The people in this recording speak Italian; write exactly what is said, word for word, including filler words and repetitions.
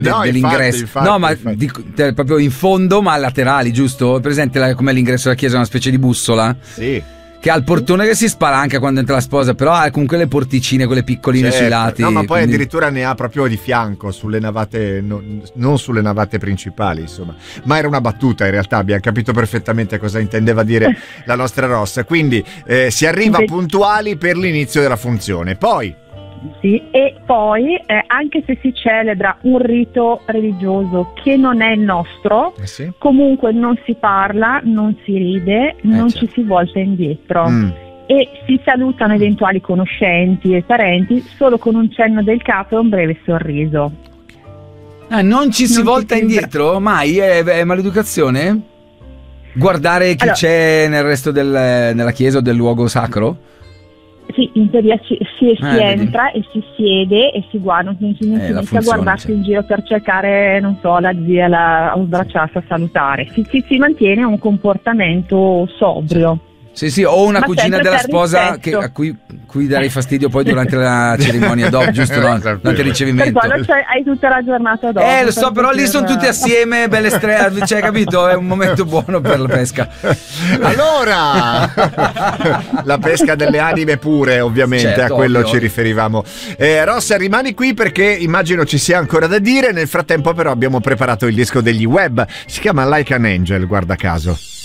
de- No, dell'ingresso. infatti, infatti, no, ma infatti. di- te- proprio in fondo, ma laterali, giusto? È presente la- com'è l'ingresso della chiesa? Una specie di bussola? Sì. Che ha il portone che si spalanca quando entra la sposa, però ha comunque le porticine, quelle piccoline Certo. sui lati. No, ma poi quindi- addirittura ne ha proprio di fianco sulle navate, no- non sulle navate principali, insomma. Ma era una battuta, in realtà abbiamo capito perfettamente cosa intendeva dire la nostra Ross. Quindi eh, si arriva Sì. puntuali per l'inizio della funzione. Poi Sì, e poi eh, anche se si celebra un rito religioso che non è il nostro, eh sì. comunque non si parla, non si ride, non certo. ci si volta indietro. Mm. E si salutano eventuali conoscenti e parenti solo con un cenno del capo e un breve sorriso. Ah, non ci si Non si volta sembra- indietro? Mai? È, è maleducazione? Guardare chi Allora- c'è nel resto del, nella chiesa o del luogo sacro? Sì, in teoria ci- si, si Eh, vedi. entra e si siede e si guarda, non si, non Eh, si la inizia a funzione, guardarsi sì. in giro per cercare, non so, la zia, la, a sbracciarsi, a salutare. Si, si, si mantiene un comportamento sobrio. Sì, sì, o una Ma cugina sempre della per sposa rispetto. che, a cui, cui darei fastidio poi durante la cerimonia dopo, giusto? No? Sapevo. Durante il Per ricevimento. quello c'hai- hai tutta la giornata dopo. Eh, lo so, per però lì poter- sono tutti assieme, belle strette, cioè, capito? È un momento buono per la pesca. Allora, la pesca delle anime pure, ovviamente, Certo, a quello ovvio. ci riferivamo. Eh, Rossa, rimani qui perché immagino ci sia ancora da dire. Nel frattempo, però, abbiamo preparato il disco degli Web. Si chiama Like an Angel, guarda caso.